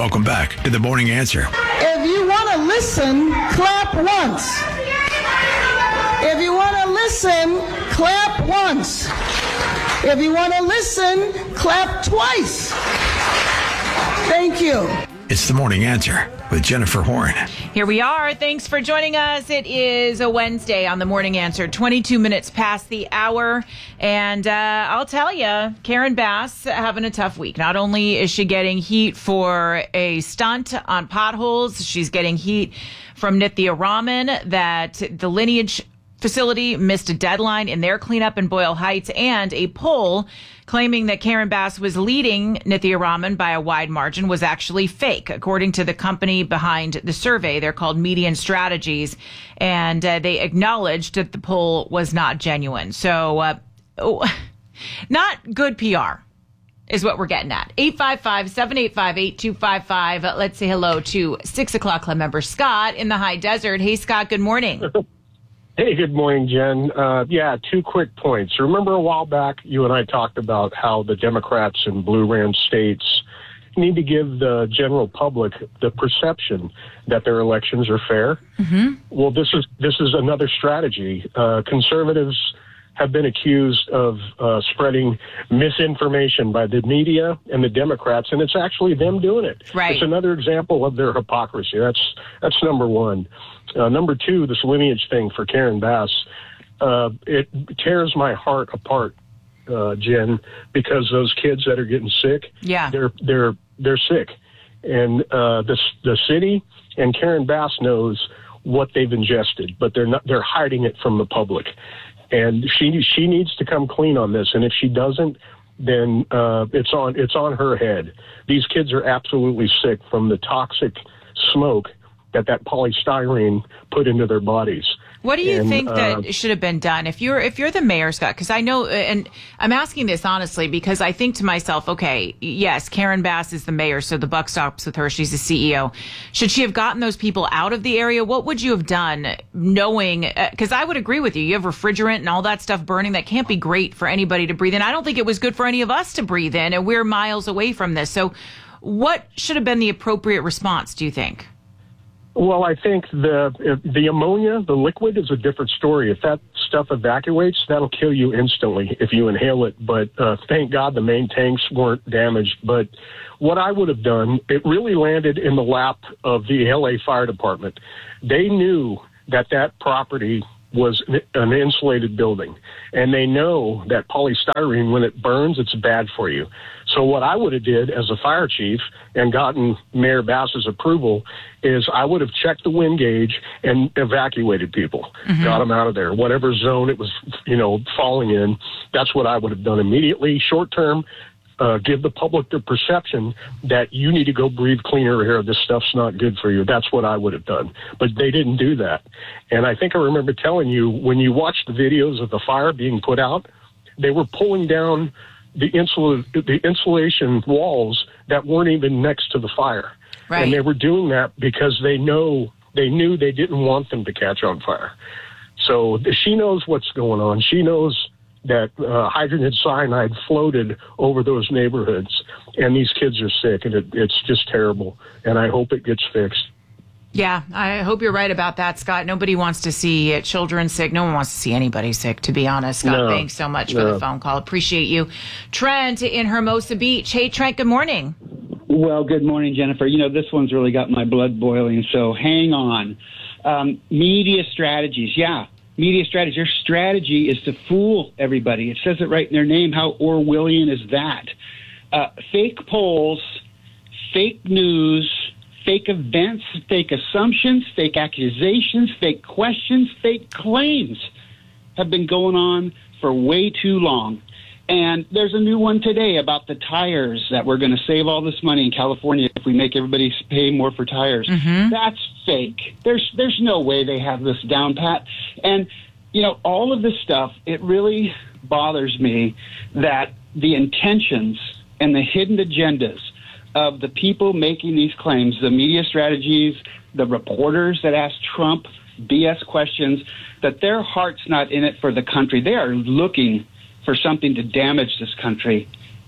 Welcome back to The Morning Answer. If you want to listen, clap once. If you want to listen, clap once. If you want to listen, clap twice. Thank you. It's The Morning Answer with Jennifer Horn. Here we are. Thanks for joining us. It is a Wednesday on The Morning Answer, 22 minutes past the hour. And I'll tell you, Karen Bass having a tough week. Not only is she getting heat for a stunt on potholes, she's getting heat from Nithya Raman that the Lineage facility missed a deadline in their cleanup in Boyle Heights, and a poll claiming that Karen Bass was leading Nithya Raman by a wide margin was actually fake, according to the company behind the survey. They're called Median Strategies, and they acknowledged that the poll was not genuine. So, not good PR is what we're getting at. 855-785-8255. Let's say hello to 6 o'clock club member Scott in the high desert. Hey, Scott, good morning. Hey, good morning, Jen. Two quick points. Remember a while back, you and I talked about how the Democrats in blue ran states need to give the general public the perception that their elections are fair. Mm-hmm. Well, this is another strategy. Conservatives have been accused of spreading misinformation by the media and the Democrats, and it's actually them doing it. Right. It's another example of their hypocrisy. That's number one. Number two, this Lineage thing for Karen Bass, it tears my heart apart, Jen, because those kids that are getting sick, they're sick, and the city and Karen Bass knows what they've ingested, but they're hiding it from the public. And she needs to come clean on this. And if she doesn't, then it's on her head. These kids are absolutely sick from the toxic smoke that polystyrene put into their bodies. What do you think that should have been done? If you're the mayor, Scott, because I know, and I'm asking this honestly, because I think to myself, okay, yes, Karen Bass is the mayor, so the buck stops with her. She's the CEO. Should she have gotten those people out of the area? What would you have done knowing, because I would agree with you. You have refrigerant and all that stuff burning. That can't be great for anybody to breathe in. I don't think it was good for any of us to breathe in, and we're miles away from this. So what should have been the appropriate response, do you think? Well, I think the ammonia, the liquid, is a different story. If that stuff evacuates, that'll kill you instantly if you inhale it. But thank God the main tanks weren't damaged. But what I would have done, it really landed in the lap of the LA Fire Department. They knew that property was an insulated building, and they know that polystyrene, when it burns, it's bad for you. So what I would have did as a fire chief and gotten Mayor Bass's approval is I would have checked the wind gauge and evacuated people, got them out of there. Whatever zone it was, falling in, that's what I would have done immediately. Short term, give the public the perception that you need to go breathe cleaner air. This stuff's not good for you. That's what I would have done. But they didn't do that. And I think I remember telling you, when you watched the videos of the fire being put out, they were pulling down the insulation walls that weren't even next to the fire. Right. And they were doing that because they knew they didn't want them to catch on fire. So she knows what's going on. She knows that hydrogen cyanide floated over those neighborhoods, and these kids are sick, and it's just terrible, and I hope it gets fixed. Yeah, I hope you're right about that, Scott. Nobody wants to see children sick. No one wants to see anybody sick, to be honest. Scott, thanks so much for the phone call. Appreciate you. Trent in Hermosa Beach. Hey, Trent, good morning. Well, good morning, Jennifer. This one's really got my blood boiling, so hang on. Media strategies, Media strategy. Your strategy is to fool everybody. It says it right in their name. How Orwellian is that? Fake polls, fake news, fake events, fake assumptions, fake accusations, fake questions, fake claims have been going on for way too long. And there's a new one today about the tires, that we're going to save all this money in California if we make everybody pay more for tires. Mm-hmm. That's fake. There's no way they have this down pat. And, all of this stuff, it really bothers me that the intentions and the hidden agendas of the people making these claims, the media strategies, the reporters that ask Trump BS questions, that their heart's not in it for the country. They are looking for something to damage this country.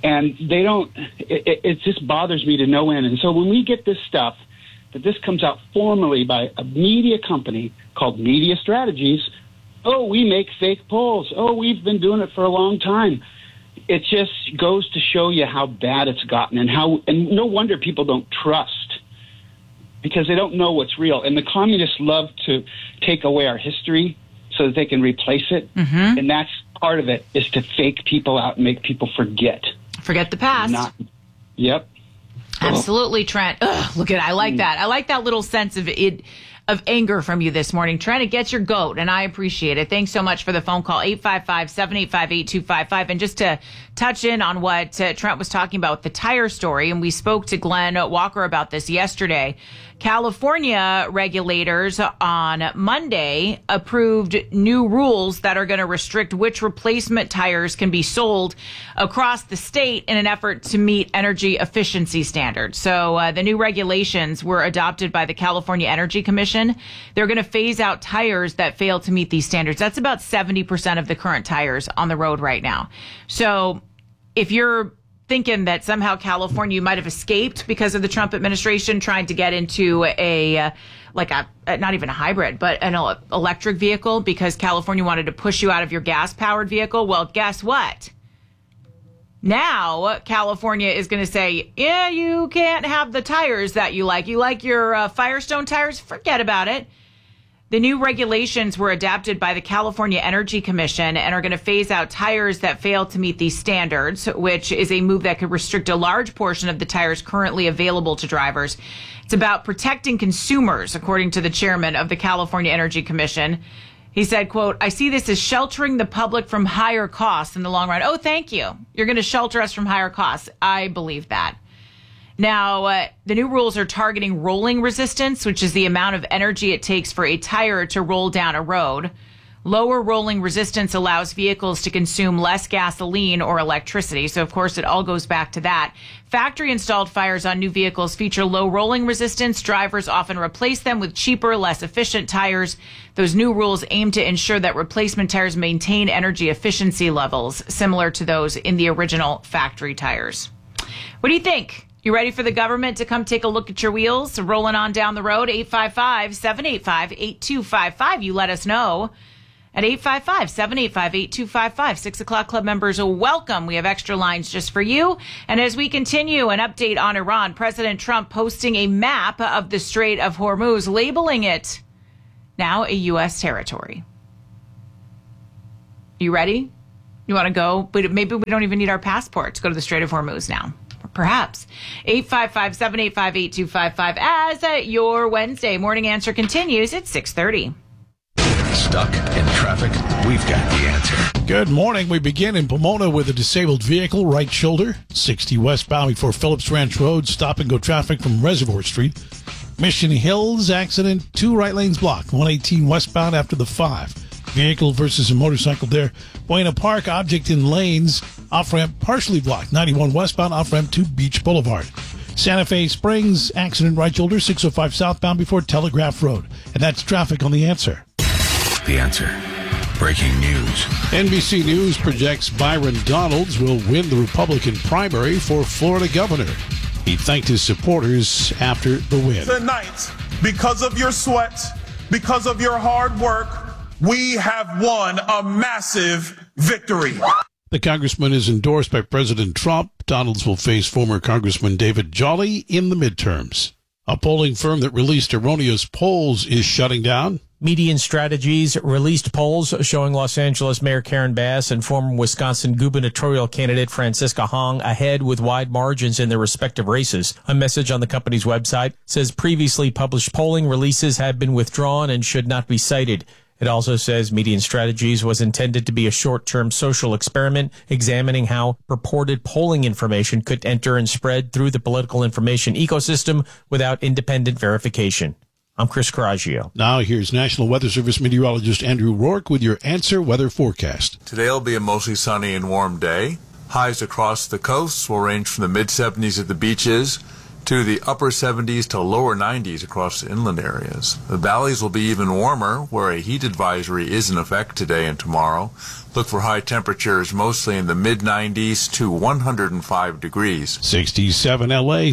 And they don't, it just bothers me to no end. And so when we get this stuff, that this comes out formally by a media company called Media Strategies, oh, we make fake polls. Oh, we've been doing it for a long time. It just goes to show you how bad it's gotten and no wonder people don't trust because they don't know what's real. And the communists love to take away our history so that they can replace it. Mm-hmm. And that's part of it, is to fake people out and make people forget. Forget the past. Yep. Absolutely, Trent. Ugh, look at I like that. I like that little sense of anger from you this morning. Trent, it gets your goat, and I appreciate it. Thanks so much for the phone call, 855-785-8255. And just to touch in on what Trent was talking about with the tire story, and we spoke to Glenn Walker about this yesterday. California regulators on Monday approved new rules that are going to restrict which replacement tires can be sold across the state in an effort to meet energy efficiency standards. So the new regulations were adopted by the California Energy Commission. They're going to phase out tires that fail to meet these standards. That's about 70% of the current tires on the road right now. So if you're thinking that somehow California might have escaped because of the Trump administration trying to get into a not even a hybrid, but an electric vehicle because California wanted to push you out of your gas-powered vehicle. Well, guess what? Now California is going to say, yeah, you can't have the tires that you like. You like your Firestone tires? Forget about it. The new regulations were adapted by the California Energy Commission and are going to phase out tires that fail to meet these standards, which is a move that could restrict a large portion of the tires currently available to drivers. It's about protecting consumers, according to the chairman of the California Energy Commission. He said, quote, I see this as sheltering the public from higher costs in the long run. Oh, thank you. You're going to shelter us from higher costs. I believe that. Now, the new rules are targeting rolling resistance, which is the amount of energy it takes for a tire to roll down a road. Lower rolling resistance allows vehicles to consume less gasoline or electricity. So, of course, it all goes back to that. Factory-installed tires on new vehicles feature low rolling resistance. Drivers often replace them with cheaper, less efficient tires. Those new rules aim to ensure that replacement tires maintain energy efficiency levels similar to those in the original factory tires. What do you think? You ready for the government to come take a look at your wheels rolling on down the road? 855-785-8255. You let us know. At 855-785-8255. 6 o'clock club members are welcome. We have extra lines just for you. And as we continue, an update on Iran, President Trump posting a map of the Strait of Hormuz, labeling it now a U.S. territory. You ready? You want to go? But maybe we don't even need our passport to go to the Strait of Hormuz now. Perhaps. 855-785-8255 as your Wednesday morning answer continues at 6:30. Stuck in traffic? We've got the answer. Good morning. We begin in Pomona with a disabled vehicle, right shoulder, 60 westbound before Phillips Ranch Road. Stop and go traffic from Reservoir Street. Mission Hills accident, 2 right lanes blocked, 118 westbound after the 5. Vehicle versus a motorcycle there. Buena Park, object in lanes. Off-ramp partially blocked. 91 westbound, off-ramp to Beach Boulevard. Santa Fe Springs, accident right shoulder, 605 southbound before Telegraph Road. And that's traffic on The Answer. The Answer. Breaking news. NBC News projects Byron Donalds will win the Republican primary for Florida governor. He thanked his supporters after the win. Tonight, because of your sweat, because of your hard work, we have won a massive victory. The congressman is endorsed by President Trump. Donalds will face former Congressman David Jolly in the midterms. A polling firm that released erroneous polls is shutting down. Median Strategies released polls showing Los Angeles Mayor Karen Bass and former Wisconsin gubernatorial candidate Francisca Hong ahead with wide margins in their respective races. A message on the company's website says previously published polling releases have been withdrawn and should not be cited. It also says Median Strategies was intended to be a short-term social experiment examining how purported polling information could enter and spread through the political information ecosystem without independent verification. I'm Chris Coraggio. Now here's National Weather Service meteorologist Andrew Rourke with your Answer weather forecast. Today will be a mostly sunny and warm day. Highs across the coasts will range from the mid-70s at the beaches to the upper 70s to lower 90s across the inland areas. The valleys will be even warmer, where a heat advisory is in effect today and tomorrow. Look for high temperatures mostly in the mid-90s to 105 degrees. 67 LA,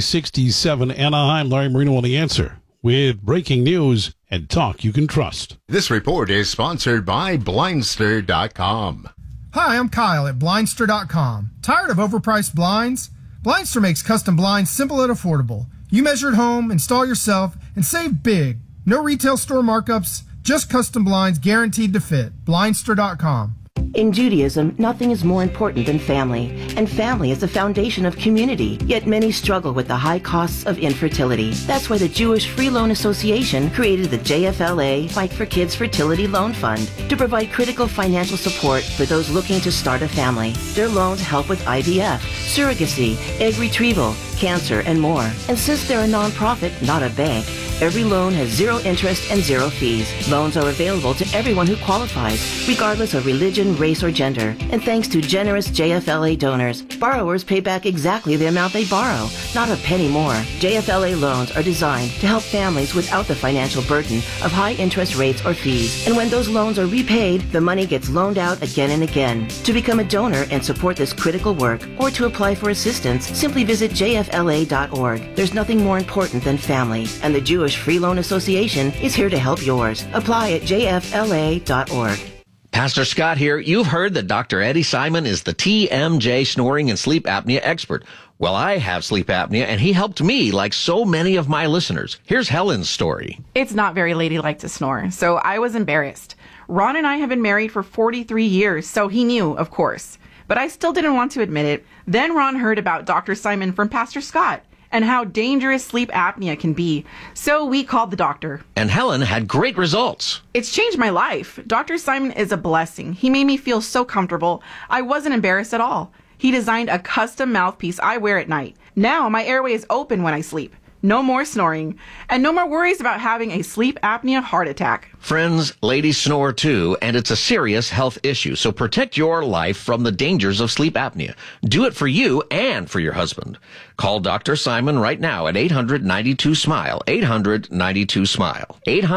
67 Anaheim. Larry Marino on The Answer with breaking news and talk you can trust. This report is sponsored by Blindster.com. Hi, I'm Kyle at Blindster.com. Tired of overpriced blinds? Blindster makes custom blinds simple and affordable. You measure at home, install yourself, and save big. No retail store markups, just custom blinds guaranteed to fit. Blindster.com. In Judaism, nothing is more important than family, and family is the foundation of community, yet many struggle with the high costs of infertility. That's why the Jewish Free Loan Association created the JFLA Fight for Kids Fertility Loan Fund to provide critical financial support for those looking to start a family. Their loans help with IVF, surrogacy, egg retrieval, cancer, and more. And since they're a nonprofit, not a bank, every loan has zero interest and zero fees. Loans are available to everyone who qualifies, regardless of religion, race, or gender. And thanks to generous JFLA donors, borrowers pay back exactly the amount they borrow, not a penny more. JFLA loans are designed to help families without the financial burden of high interest rates or fees. And when those loans are repaid, the money gets loaned out again and again. To become a donor and support this critical work, or to apply for assistance, simply visit JFLA.org. There's nothing more important than family, and the Jewish Free Loan Association is here to help yours. Apply at jfla.org. Pastor Scott here. You've heard that Dr. Eddie Simon is the TMJ snoring and sleep apnea expert. Well, I have sleep apnea, and he helped me like so many of my listeners. Here's Helen's story. It's not very ladylike to snore, so I was embarrassed. Ron and I have been married for 43 years, so he knew, of course. But I still didn't want to admit it. Then Ron heard about Dr. Simon from Pastor Scott and how dangerous sleep apnea can be. So we called the doctor. And Helen had great results. It's changed my life. Dr. Simon is a blessing. He made me feel so comfortable. I wasn't embarrassed at all. He designed a custom mouthpiece I wear at night. Now my airway is open when I sleep. No more snoring. And no more worries about having a sleep apnea heart attack. Friends, ladies snore too, and it's a serious health issue. So protect your life from the dangers of sleep apnea. Do it for you and for your husband. Call Dr. Simon right now at 800-92-SMILE. 800-92-SMILE.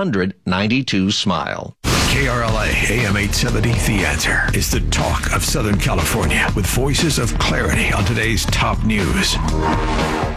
800-92-SMILE. KRLA AM 870, The Answer, is the talk of Southern California with voices of clarity on today's top news.